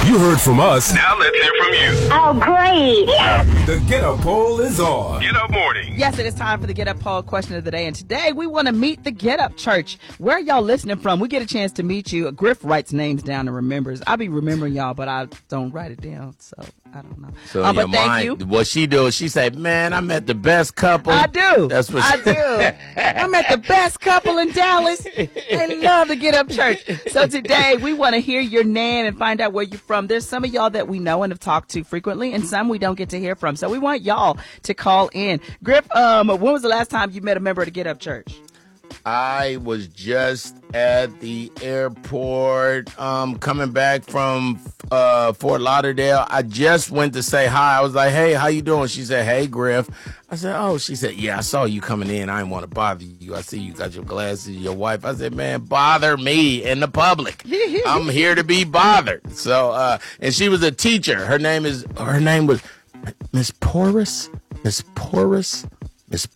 You heard from us. Now let's hear from you. Oh, great. Yes. The Get Up poll is on. Get Up Morning. Yes, it is time for the Get Up poll question of the day. And today we want to meet the Get Up Church. Where are y'all listening from? We get a chance to meet you. Griff writes names down and remembers. I'll be remembering y'all, but I don't write it down. So I don't know. So but thank you. What she do is she say, man, I met the best couple. I do. That's what I do. I met the best couple in Dallas. They love the Get Up Church. So today we want to hear your name and find out where you're from. There's some of y'all that we know and have talked to frequently, and some we don't get to hear from. So we want y'all to call in. Griff, when was the last time you met a member of the Get Up Church? I was just at the airport, coming back from Fort Lauderdale. I just went to say hi. I was like, hey, how you doing? She said, hey, Griff. I said, oh, she said, yeah, I saw you coming in. I didn't want to bother you. I see you got your glasses, your wife. I said, man, bother me in the public. I'm here to be bothered. So, and she was a teacher. Her name was Miss Portis. Miss Portis. Miss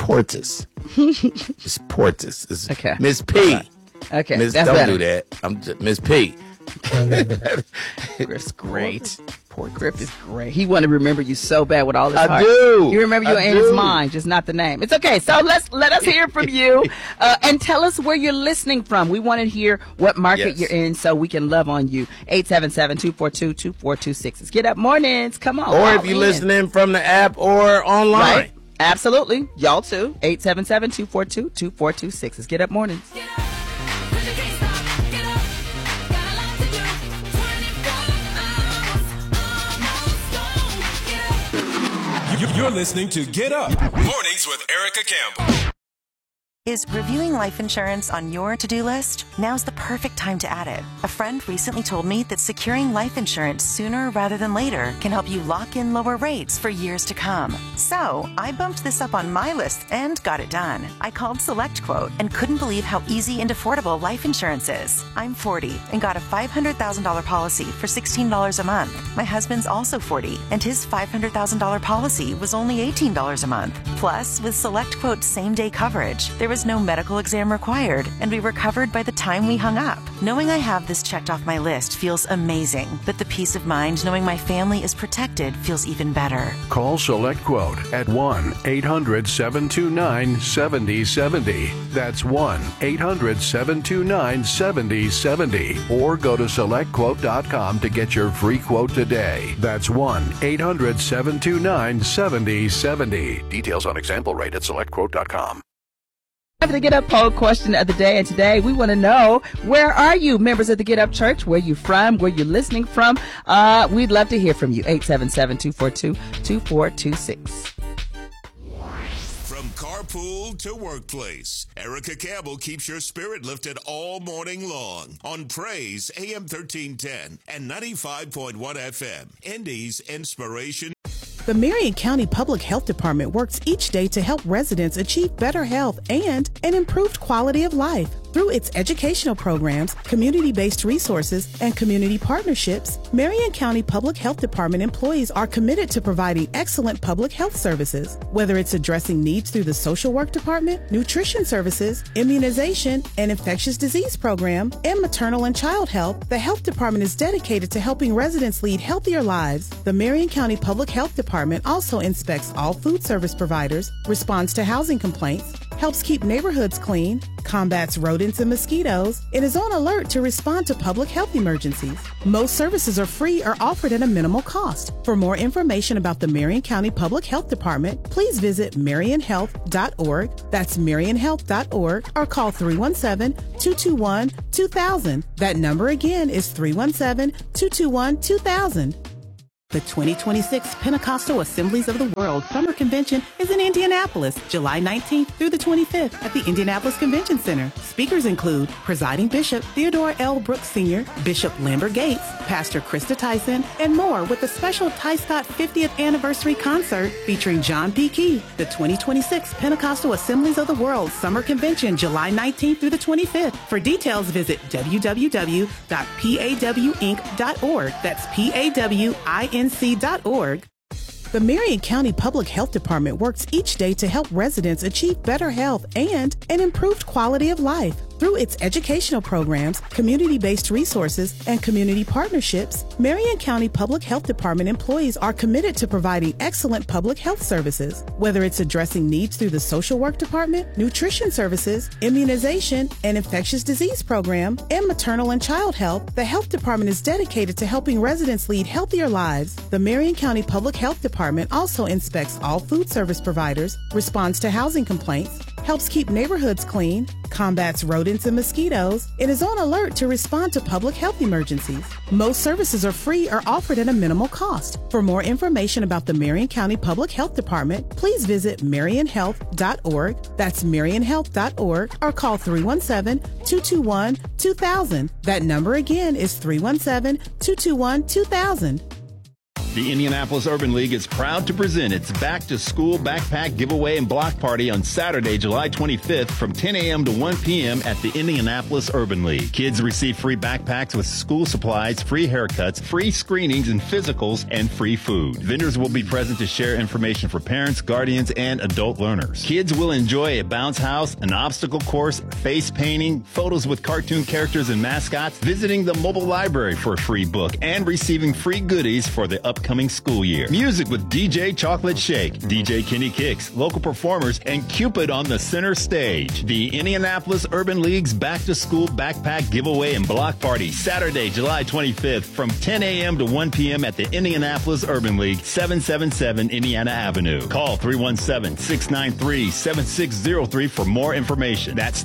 Portis. Okay. Miss P. Okay. Miss, that's don't better. do that. I'm just, Miss P. Griff's great. Poor Griff is great. He wanted to remember you so bad with all his I heart. do. He remember you in his mind, just not the name. It's okay. So let us hear from you and tell us where you're listening from. We want to hear what market you're in so we can love on you. 877-242-2426. It's Get Up Mornings. Come on. Or if you're listening from the app or online. Right. Absolutely. Y'all too. 877-242-2426. It's Get Up Mornings. You're listening to Get Up Mornings with Erica Campbell. Is reviewing life insurance on your to-do list? Now's the perfect time to add it. A friend recently told me that securing life insurance sooner rather than later can help you lock in lower rates for years to come. So I bumped this up on my list and got it done. I called SelectQuote and couldn't believe how easy and affordable life insurance is. I'm 40 and got a $500,000 policy for $16 a month. My husband's also 40 and his $500,000 policy was only $18 a month. Plus, with SelectQuote's same-day coverage, there was no medical exam required, and we were covered by the time we hung up. Knowing I have this checked off my list feels amazing, but the peace of mind knowing my family is protected feels even better. Call SelectQuote at 1-800-729-7070. That's 1-800-729-7070. Or go to SelectQuote.com to get your free quote today. That's 1-800-729-7070. Details on example rate at SelectQuote.com. For the Get Up poll question of the day, and today we want to know, where are you, members of the Get Up Church? Where you from? Where you listening from? We'd love to hear from you. 877-242-2426. From carpool to workplace, Erica Campbell keeps your spirit lifted all morning long on Praise AM 1310 and 95.1 FM. Indy's Inspiration. The Marion County Public Health Department works each day to help residents achieve better health and an improved quality of life. Through its educational programs, community-based resources, and community partnerships, Marion County Public Health Department employees are committed to providing excellent public health services. Whether it's addressing needs through the social work department, nutrition services, immunization, and infectious disease program, and maternal and child health, the health department is dedicated to helping residents lead healthier lives. The Marion County Public Health Department also inspects all food service providers, responds to housing complaints, helps keep neighborhoods clean, combats rodents and mosquitoes, and is on alert to respond to public health emergencies. Most services are free or offered at a minimal cost. For more information about the Marion County Public Health Department, please visit marionhealth.org. That's marionhealth.org, or call 317-221-2000. That number again is 317-221-2000. The 2026 Pentecostal Assemblies of the World Summer Convention is in Indianapolis, July 19th through the 25th at the Indianapolis Convention Center. Speakers include Presiding Bishop Theodore L. Brooks Sr., Bishop Lambert Gates, Pastor Krista Tyson, and more, with a special Ty Scott 50th Anniversary Concert featuring John P. Key. The 2026 Pentecostal Assemblies of the World Summer Convention, July 19th through the 25th. For details, visit www.pawinc.org. That's PAWINC.org. The Marion County Public Health Department works each day to help residents achieve better health and an improved quality of life. Through its educational programs, community-based resources, and community partnerships, Marion County Public Health Department employees are committed to providing excellent public health services. Whether it's addressing needs through the social work department, nutrition services, immunization, and infectious disease program, and maternal and child health, the health department is dedicated to helping residents lead healthier lives. The Marion County Public Health Department also inspects all food service providers, responds to housing complaints, helps keep neighborhoods clean, combats rodents and mosquitoes, and is on alert to respond to public health emergencies. Most services are free or offered at a minimal cost. For more information about the Marion County Public Health Department, please visit marionhealth.org. That's marionhealth.org, or call 317-221-2000. That number again is 317-221-2000. The Indianapolis Urban League is proud to present its back-to-school backpack giveaway and block party on Saturday, July 25th from 10 a.m. to 1 p.m. at the Indianapolis Urban League. Kids receive free backpacks with school supplies, free haircuts, free screenings and physicals, and free food. Vendors will be present to share information for parents, guardians, and adult learners. Kids will enjoy a bounce house, an obstacle course, face painting, photos with cartoon characters and mascots, visiting the mobile library for a free book, and receiving free goodies for the upcoming school year. Music with DJ Chocolate Shake, DJ Kenny Kicks, local performers, and Cupid on the center stage. The Indianapolis Urban League's back-to-school backpack giveaway and block party, Saturday, July 25th from 10 a.m. to 1 p.m. at the Indianapolis Urban League, 777 Indiana Avenue. Call 317-693-7603 for more information. That's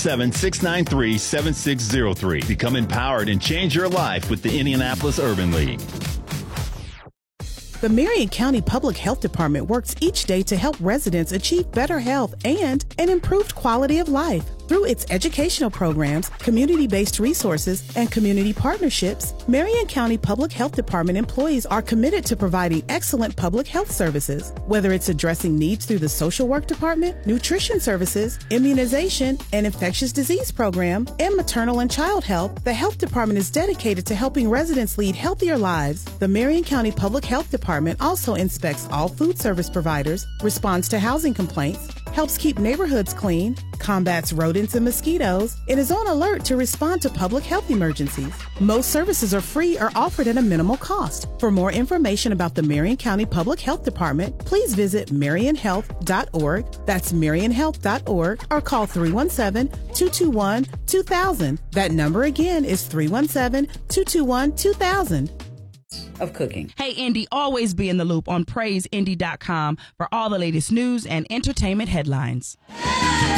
317-693-7603. Become empowered and change your life with the Indianapolis Urban League. The Marion County Public Health Department works each day to help residents achieve better health and an improved quality of life. Through its educational programs, community-based resources, and community partnerships, Marion County Public Health Department employees are committed to providing excellent public health services. Whether it's addressing needs through the social work department, nutrition services, immunization, and infectious disease program, and maternal and child health, the health department is dedicated to helping residents lead healthier lives. The Marion County Public Health Department also inspects all food service providers, responds to housing complaints, helps keep neighborhoods clean, combats rodents and mosquitoes, and is on alert to respond to public health emergencies. Most services are free or offered at a minimal cost. For more information about the Marion County Public Health Department, please visit marionhealth.org. That's marionhealth.org, or call 317-221-2000. That number again is 317-221-2000. Of cooking. Hey, Indy, always be in the loop on PraiseIndy.com for all the latest news and entertainment headlines.